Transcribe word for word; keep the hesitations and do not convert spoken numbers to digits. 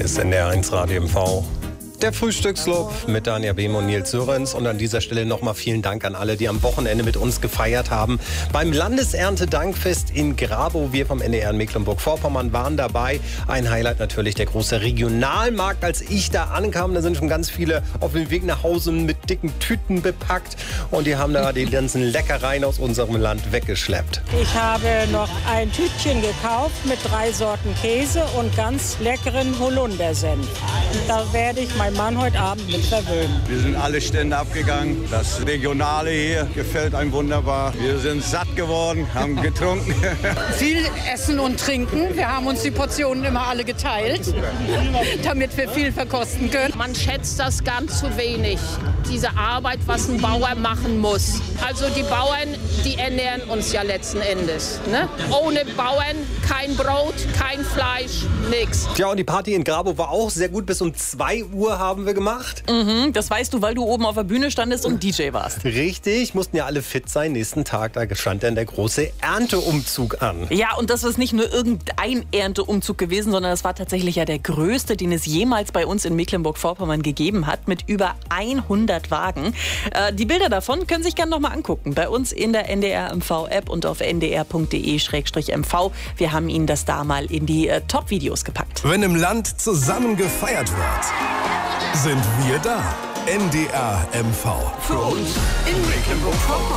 ist N D R eins Radio M V. Der Frühstücksclub mit Dania Behm und Nils Sörensen. Und an dieser Stelle nochmal vielen Dank an alle, die am Wochenende mit uns gefeiert haben. Beim Landeserntedankfest in Grabow. Wir vom N D R in Mecklenburg-Vorpommern waren dabei. Ein Highlight natürlich der große Regionalmarkt. Als ich da ankam, da sind schon ganz viele auf dem Weg nach Hause mit dicken Tüten bepackt. Und die haben da die ganzen Leckereien aus unserem Land weggeschleppt. Ich habe noch ein Tütchen gekauft mit drei Sorten Käse und ganz leckeren Holundersenf. Da werde ich mein Mann heute Abend mit verwöhnen. Wir sind alle Stände abgegangen. Das Regionale hier gefällt einem wunderbar. Wir sind satt geworden, haben getrunken. Viel essen und trinken. Wir haben uns die Portionen immer alle geteilt, damit wir viel verkosten können. Man schätzt das ganz zu wenig, diese Arbeit, was ein Bauer machen muss. Also die Bauern, die ernähren uns ja letzten Endes. Ne? Ohne Bauern kein Brot, kein Fleisch, nichts. Ja, und die Party in Grabow war auch sehr gut. Bis um zwei Uhr haben wir gemacht. Mhm, das weißt du, weil du oben auf der Bühne standest und D J warst. Richtig, mussten ja alle fit sein. Nächsten Tag, da stand dann der große Ernteumzug an. Ja, und das ist nicht nur irgendein Ernteumzug gewesen, sondern das war tatsächlich ja der größte, den es jemals bei uns in Mecklenburg-Vorpommern gegeben hat, mit über hundert Wagen. Äh, die Bilder davon können sich gerne noch mal angucken. Bei uns in der N D R M V-App und auf n d r punkt d e slash m v. Wir haben Ihnen das da mal in die äh, Top-Videos gepackt. Wenn im Land zusammen gefeiert wird, sind wir da. N D R M V. Für uns in Mecklenburg-Vorpommern.